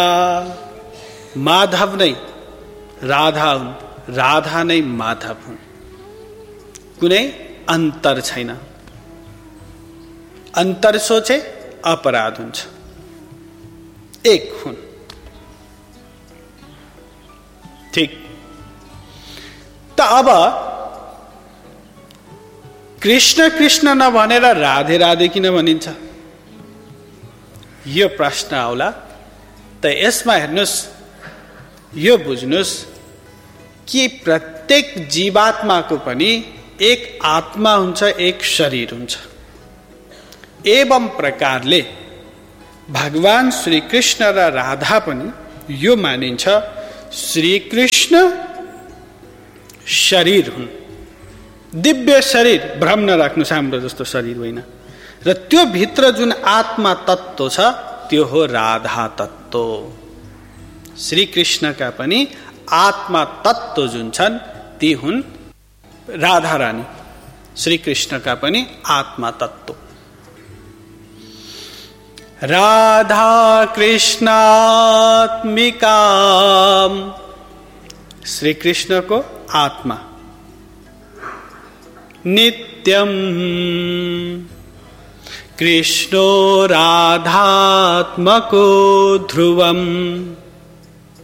माधव नै राधा हुन्, राधा नै माधव हुन्, कुनै अन्तर छैन। अन्तर सोचे अपराध हुन्छ, एक हुन्। ठीक। त अब कृष्ण कृष्ण नभनेर राधे राधे किन भनिन्छ, यो प्रश्न आउला। त यसमा हेर्नुस्, यो बुझ्नुस् कि प्रत्येक जीवात्माको पनि एक आत्मा हुन्छ, एक शरीर हुन्छ। एवं प्रकारले भगवान श्री कृष्ण र राधा पनि यो मानिन्छ, श्री कृष्ण शरीर हुन्, दिव्य शरीर। भ्रम नराख्नुस्, हाम्रो जस्तो शरीर होइन। र त्यो भित्र जुन आत्मा तत्त्व छ त्यो हो राधा तत्त्व। श्री कृष्णका पनि आत्मा तत्त्व जुन छन् ती हुन् राधा रानी। श्री कृष्णका पनि आत्मा तत्त्व। राधा कृष्णात्मिका, श्री कृष्ण को आत्मा। नित्यम कृष्णो राधात्मको ध्रुवम,